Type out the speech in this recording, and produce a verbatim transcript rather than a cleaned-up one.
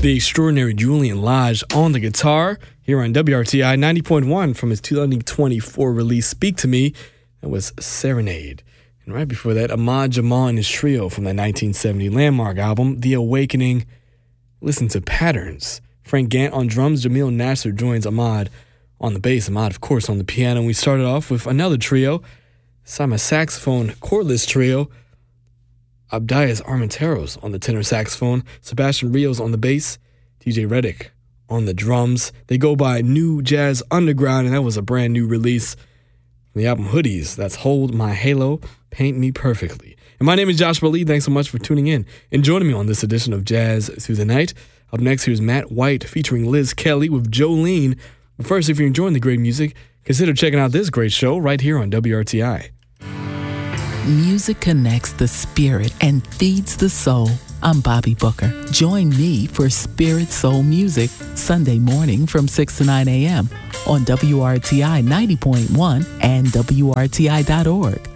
the extraordinary Julian Lage on the guitar here on W R T I ninety point one from his two thousand twenty-four release, Speak to Me. That was Serenade. And right before that, Ahmad Jamal and his trio from the nineteen seventy landmark album, The Awakening. Listen to Patterns. Frank Gant on drums, Jamil Nasser joins Ahmad on the bass, Ahmad, of course, on the piano. And we started off with another trio, Simon saxophone cordless trio, Abdias Armenteros on the tenor saxophone, Sebastian Rios on the bass, T J Reddick on the drums. They go by New Jazz Underground, and that was a brand new release from the album Hoodies. That's Hold My Halo, Paint Me Perfectly. And my name is Joshua Lee. Thanks so much for tuning in and joining me on this edition of Jazz Through the Night. Up next, here's Matt White featuring Liz Kelly with Jolene. But first, if you're enjoying the great music, consider checking out this great show right here on W R T I. Music connects the spirit and feeds the soul. I'm Bobby Booker. Join me for Spirit Soul Music Sunday morning from six to nine a.m. on W R T I ninety point one and W R T I dot org.